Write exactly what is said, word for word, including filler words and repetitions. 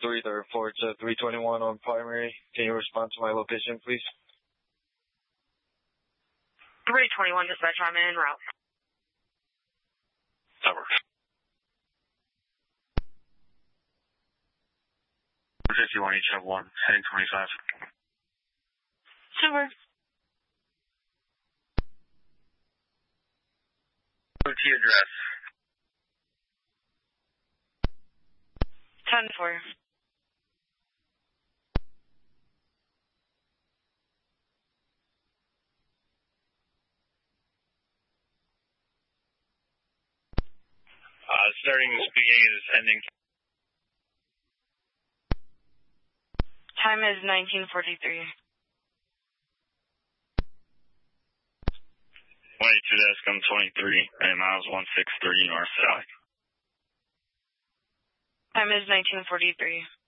three, the report's at three twenty-one on primary. Can you respond to my location, please? three twenty-one dispatch, I'm en route. Over. fifty-one, each have one, heading twenty-five. Super. O T address. ten four. Uh, starting beginning is ending. Time is nineteen forty-three. twenty-two desk on twenty-three, and miles one six three north south. Time is nineteen forty-three.